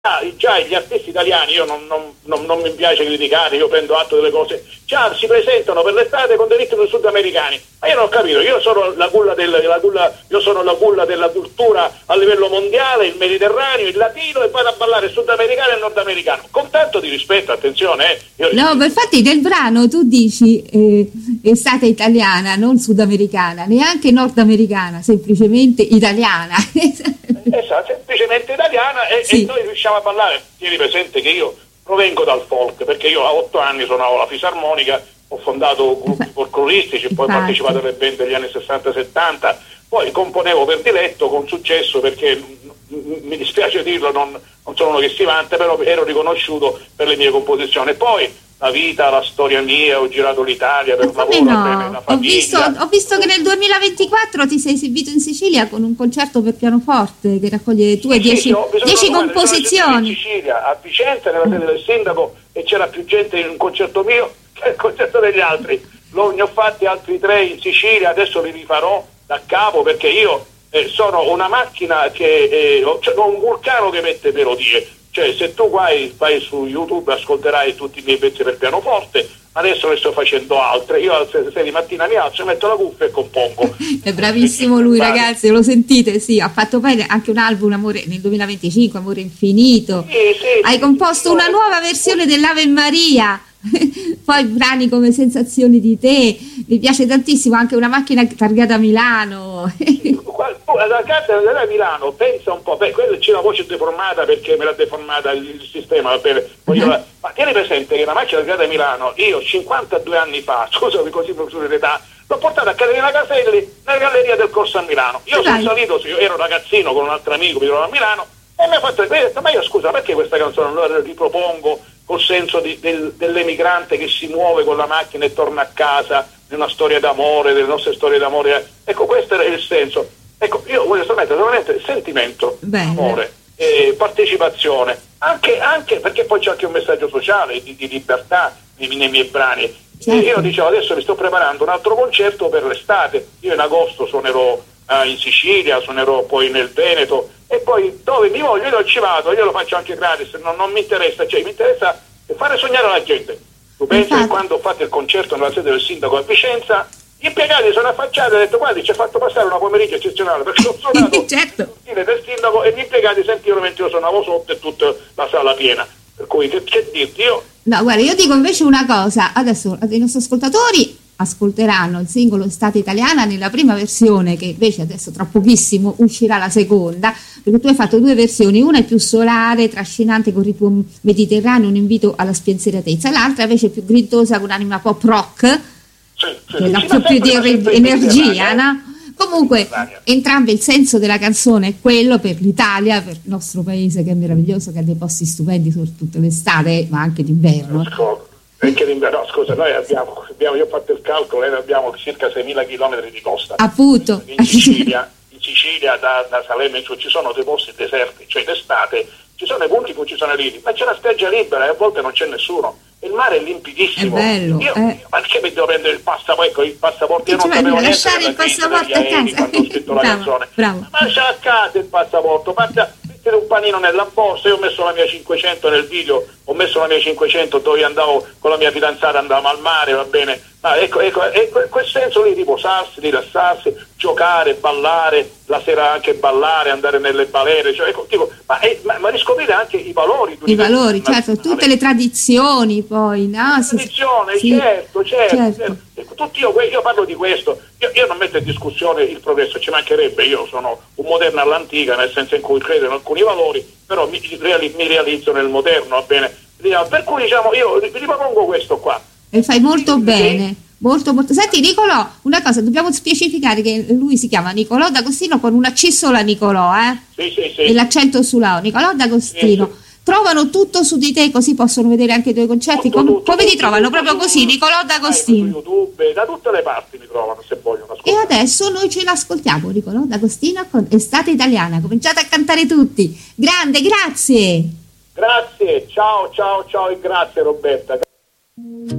già gli artisti italiani, io non mi piace criticare, io prendo atto delle cose, già si presentano per l'estate con dei ritmi sudamericani, ma io non ho capito, io sono la culla della cultura a livello mondiale, il mediterraneo, il latino, e poi a ballare il sudamericano e il nordamericano, con tanto di rispetto, attenzione. No, ma infatti nel brano tu dici estate italiana, non sudamericana, neanche nordamericana, semplicemente italiana. Esatto, semplicemente italiana, e noi riusciamo a ballare. Tieni presente che io provengo dal folk, perché io a 8 anni suonavo la fisarmonica, ho fondato gruppi folcloristici, poi ho partecipato alle band degli anni 60-70, poi componevo per diletto con successo, perché mi dispiace dirlo, non sono uno che si vanta, però ero riconosciuto per le mie composizioni. Poi la vita, la storia mia, ho girato l'Italia per lavoro, bene, la famiglia. Ho visto che nel 2024 ti sei esibito in Sicilia con un concerto per pianoforte che raccoglie le tue 10 composizioni. In Sicilia, a Vicenza, nella sede del sindaco, e c'era più gente in un concerto mio che il concerto degli altri. Ne ho fatti altri 3 in Sicilia, adesso li rifarò da capo, perché io sono una macchina che ho un vulcano che mette melodie. Cioè, se tu vai su YouTube ascolterai tutti i miei pezzi per pianoforte, adesso ne sto facendo altre, io alle 6 di mattina mi alzo, metto la cuffia e compongo. È bravissimo lui, ragazzi, lo sentite? Sì, ha fatto poi anche un album, Amore, nel 2025, Amore Infinito. Sì, hai composto una nuova versione dell'Ave Maria. Poi brani come Sensazioni di te, mi piace tantissimo, anche Una macchina targata a Milano. La carta della Milano, pensa un po', quella c'è la voce deformata perché me l'ha deformata il sistema, va bene. Ma tieni presente che la macchina targata a Milano, io 52 anni fa, scusami così per l'età, l'ho portata a Caterina Caselli nella galleria del Corso a Milano. Io sono salito, io ero ragazzino con un altro amico, mi trovavo a Milano, e mi ha fatto vedere, ma io scusa, perché questa canzone non la ripropongo col senso dell'emigrante che si muove con la macchina e torna a casa, nella storia d'amore, delle nostre storie d'amore. Ecco, questo è il senso. Ecco, io voglio solamente sentimento, amore, partecipazione, anche perché poi c'è anche un messaggio sociale di libertà nei miei brani. Certo. Io dicevo, adesso mi sto preparando un altro concerto per l'estate, io in agosto suonerò in Sicilia, suonerò poi nel Veneto, e poi dove mi voglio io ci vado, io lo faccio anche gratis, non mi interessa, cioè mi interessa fare sognare la gente. Tu pensi che quando ho fatto il concerto nella sede del sindaco a Vicenza, gli impiegati sono affacciati e hanno detto: guardi, ci ha fatto passare una pomeriggio eccezionale, perché ho suonato certo. del sindaco, e gli impiegati sentivano mentre io suonavo sotto e tutta la sala piena. Per cui che dirti io? No, guarda, io dico invece una cosa, adesso i nostri ascoltatori ascolteranno il singolo Estate Italiana nella prima versione, che invece adesso tra pochissimo uscirà la seconda, perché tu hai fatto 2 versioni, una è più solare, trascinante con ritmo mediterraneo, un invito alla spensieratezza, l'altra invece è più grintosa con anima pop rock, che dà più di energia, no? Comunque entrambe il senso della canzone è quello per l'Italia, per il nostro paese che è meraviglioso, che ha dei posti stupendi soprattutto l'estate ma anche d'inverno. No, scusa, noi abbiamo, io ho fatto il calcolo, noi abbiamo circa 6.000 chilometri di costa. Appunto. In Sicilia da Salerno in su ci sono dei posti deserti, cioè d'estate ci sono i punti in cui ci sono i lidi, ma c'è la spiaggia libera e a volte non c'è nessuno. Il mare è limpidissimo. È bello. Ma perché mi devo prendere il passaporto? Il passaporto, io non sapevo niente. Lasciare il passaporto a casa. Quando ho scritto la canzone. Bravo. Ma lascia a casa il passaporto, mettere un panino nella borsa. Io ho messo la mia 500 nel video, ho messo la mia 500 dove andavo con la mia fidanzata, andavamo al mare, va bene. Ma ecco, quel senso lì, riposarsi, rilassarsi, giocare, ballare, la sera anche ballare, andare nelle balere, cioè, ecco, tipo, ma riscoprire anche i valori. I valori, certo, tutte le tradizioni poi, no? Tradizione, sì. certo. Io parlo di questo, io non metto in discussione il progresso, ci mancherebbe, io sono un moderno all'antica, nel senso in cui credo in alcuni valori, però mi realizzo nel moderno, va bene? Per cui diciamo, io ripropongo questo qua. E fai molto bene, molto. Senti Nicolò, una cosa, dobbiamo specificare che lui si chiama Nicolò D'Agostino con una C sola Nicolò, Sì. E l'accento sulla O, Nicolò D'Agostino. Sì. Trovano tutto su di te, così possono vedere anche i tuoi concerti. Come ti trovano? Proprio così, Nicolò D'Agostino. Su YouTube, da tutte le parti mi trovano, se vogliono ascoltare. E adesso noi ce l'ascoltiamo, Nicolò D'Agostino con Estate Italiana. Cominciate a cantare tutti. Grande, grazie. Grazie, ciao e grazie Roberta.